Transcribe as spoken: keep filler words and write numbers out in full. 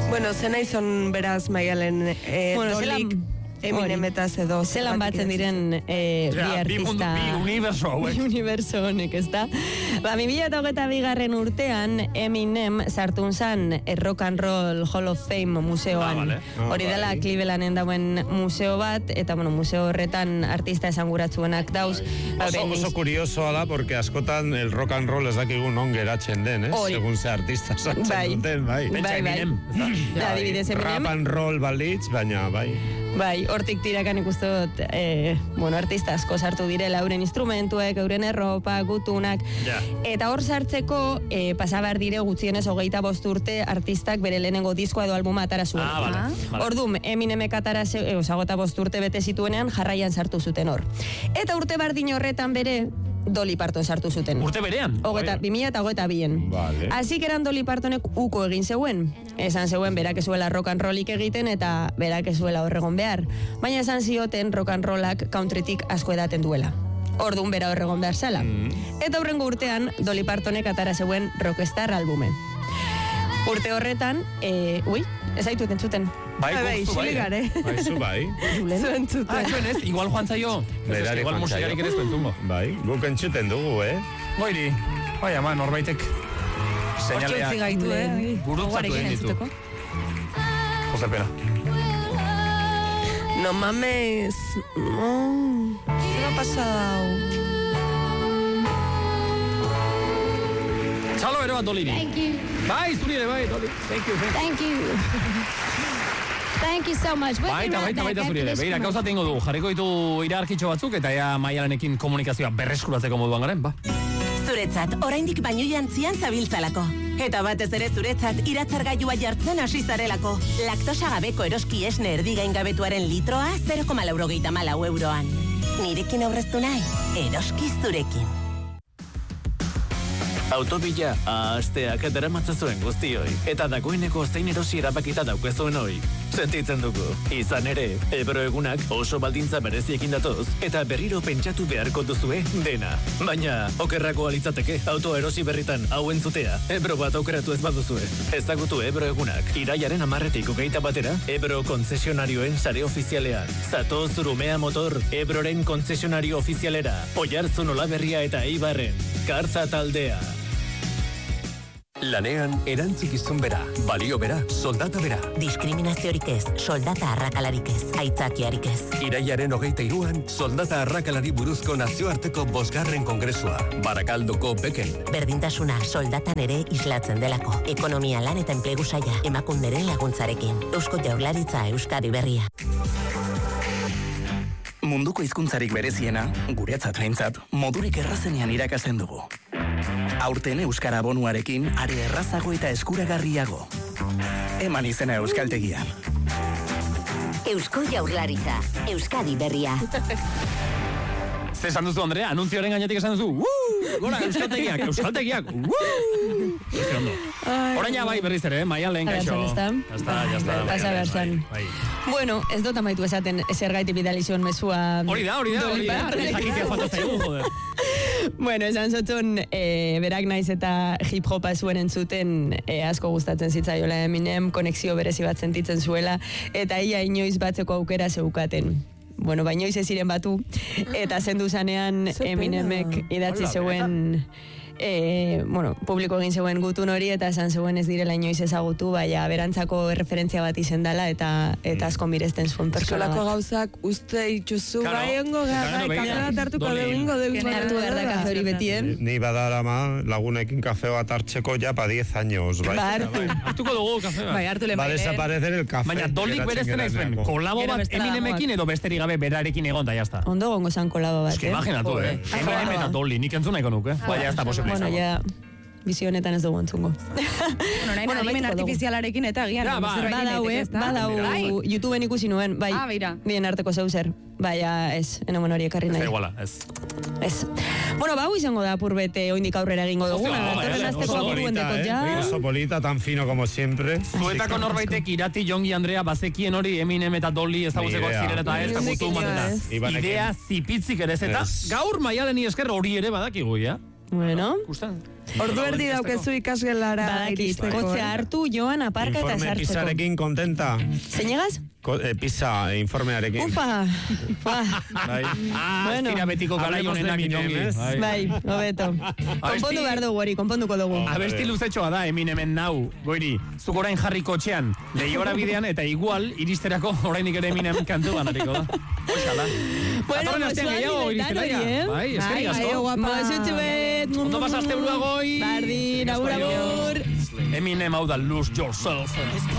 Bueno, zena izan beraz Maialen eh, bueno, Dolik, Eminem eta edo. Zelan batzen diren eh, bi artista. Bi universo hauek. Bi universo honek, ez da? Ba, bi mila hogeita bigarren urtean Eminem sartun zan Rock and Roll Hall of Fame museoan. Ah, vale. ah, Hori dela vale. Clevelanden dauen museo bat, eta bueno, museo horretan artista esanguratsuenak dauz. Ba, oso, oso kuriosoa da, porque askotan el rock and roll ez dakigun non geratzen den, eh? Ori. Segun ze artista sartzen bai. duten, bai. Bai, bai. Eminem. Ja, adibidez Eminem. Rap and roll balitz, baina, bai. Bai, hortik tirakan ikustu dut, eh, bueno, artista asko sartu direla, euren instrumentuek, euren erropa, gutunak, ja. Eta hor sartzeko, eh, pasabar dire gutxienez hogeita bost urte artistak bere lehenengo diskoa edo albuma atara zuen. Ah, vale, vale. Ordum, Eminemek atara ze, eh, osagota bost urte bete zituenean jarraian sartu zuten hor. Eta urte bardin horretan bere, Dolly Parton sartu zuten. Urte berean? Hogeta, bi mila eta hogeita bien. Vale. Así eran Dolly Partonek uko egin zeuen. Esan zeuen berak ezuela rock and rollik egiten eta berak ezuela horregon behar. Baina esan zioten rock and rollak countrytik asko edaten duela. Orduan bera horregon behar zala. Mm. Eta hurrengo urtean Dolly Partonek atara zeuen Rockstar albume. Urte horretan, e, ui, ez haitu entzuten. Bai, bai, guztu bai, gare. Bai, zu bai. Zuen zuten. Ah, zuen ez, igual joan zaio. Berari Igual joan musikarik zaio. ere zuen zungo. Bai, guk entzuten dugu, eh? Goiri, bai ama, norbaitek Hortxotzi seinalea gaitu, eh? gurutzatu egin ditu. Jose pena. No mames. No. ¿Qué ha pasado? Txalo bero bat Doliri. Thank you. Bai, zuri ere, bai, Doli. Thank you, thank you. Thank you. Thank you so much. Baita, baita, baita zuri ere. Begira, gauza tingo du. Jarriko ditu iraarkitxo batzuk eta ea Maialenekin komunikazioa berreskuratzeko moduan garen, ba. Zuretzat, oraindik baino jantzian zabiltzalako. Eta batez ere zuretzat, iratzargailua jartzen hasi zarelako. Laktosa gabeko eroski esne erdigain gabetuaren litroa zero koma laurogeita hamalau euroan. Nirekin aurreztu nahi, eroski zurekin. Autobila, ahasteak daramatzen zuen guztioi. Eta dagoeneko zein erosi erabakita daukezuen hoi. Sentitzen dugu. Izan ere, Ebro egunak oso baldintza bereziekin datoz, eta berriro pentsatu beharko duzue dena. Baina, okerrako alitzateke, auto erosi berritan hau entzutea. Ebro bat aukeratu ez baduzue. Ezagutu Ebro egunak, iraiaren amarretik hogeita batera, Ebro konzesionarioen sare ofizialean. Zatoz Urumea Motor, Ebroren konzesionario ofizialera. Oiartzun Olaberria eta Eibarren. Kartza taldea. Lanean erantzukizun bera, balio bera, soldata bera. Diskriminaziorik ez, soldata arrakalarik ez, aitzakiarik ez. Iraiaren hogeita iruan, soldata arrakalari buruzko nazioarteko bosgarren kongresua. Barakaldoko beken. Berdintasuna soldatan ere islatzen delako. Ekonomia lan eta enplegu saia, emakunderen laguntzarekin. Eusko Jaurlaritza Euskadi Berria. Munduko hizkuntzarik bereziena, guretzat behintzat, modurik errazenean irakasten dugu. Aurten Euskara bonuarekin, are errazago eta eskuragarriago. Eman izena Euskaltegian. Eusko Jaurlaritza, Euskadi Berria. Ze esan duzu, Andrea? Anuntziaren gainetik esan duzu. Wuu! Gora, Euskaltegiak, Euskaltegiak. Wuu! Ez ondo. Orain ja bai berriz ere, Maialen, kaixo. Ya está, ya está. Pasa berzan. Bueno, ez dut amaitu esaten zergaiti bidali zuen mesua. Hori da, hori da, hori da. Jakitea falta zaigu, joder. Bueno, esan zotzun, eh, berak naiz eta hip-hopa zuen entzuten eh, asko gustatzen zitzaiola Eminem, konexio berezi bat sentitzen zuela, eta ia inoiz batzeko aukera zeukaten. Bueno, baina inoiz ez ziren batu, eta zendu zanean Eminemek idatzi zeuen, e, bueno, publiko egin zeuen gutun hori, eta esan zeuen ez direla inoiz ezagutu, baina berantzako referentzia bat izen dela, eta, eta asko miresten zuen persona bat. Eskolako gauzak uste itxuzu, bai ongo gara, kafe bat hartuko dugu, dugu. Hartu behar da kafe hori betien. Ni badarama lagunekin kafe bat hartzeko ja pa diez años, bai. Ba, hartu. Hartuko dugu kafe bat. Bai, hartu lehen Va a desaparecer el café. Baina Dolik berezten aizen, kolabo bat Eminemekin edo besterik gabe berarekin egon da, jazta. Ondo gongo zan kolabo bat, Eski, eh? imaginatu, eh? Eminem eta Dolly, nik entzun nahiko nuke. Baina, ez da posible Bueno, izango. ja, bizio honetan ez dugu entzungo. Bueno, nahi adimen artifizialarekin eta gian. Ja, ba, badau, eh? Badau, YouTubeen ikusi nuen, bai. Ah, beira. Bien arteko zeuzer. Baina, ez, enomen hori ekarri Ez da nahi. iguala, ez. Ez. Bueno, bau izango da purbete oindik aurrera egingo duguna. Datorren asteko apuruen dekot, ja. Oso polita, tan fino como siempre. Zuetako norbaitek Irati, Jongi, Andrea, bazekien hori Eminem eta Dolly ezagutzekoak Ni idea. ziren eta ez, eta gutu bat eta Ibanekin. idea zipitzik ere ez eta Ez. gaur Maialeni esker hori ere badakigu, ja? Bueno, Ikusten? Ordu erdi daukezu ikasgelara iristeko. Kotzea hartu, joan aparka eta sartzeko. Informe pisarekin kontenta. Zeinegaz? Eh, pisa informearekin. Ufa! Bai. Bueno. Tira betiko garai honenak inongi. Bai, hobeto. Konpondu behar dugu hori, konponduko dugu. Abesti luzetxoa da, Eminemen nau. Goiri, zuk orain jarri kotxean, lehiora bidean, eta igual, iristerako orainik ere Eminem kantu banatiko da. Oxala. Bueno, Atorren astean gehiago iristera ja. Bai, eskerik asko. Masutxu bet. Ondo pasaste urua goi. Bardin, agur, agur. Eminem hau da Lose Yourself.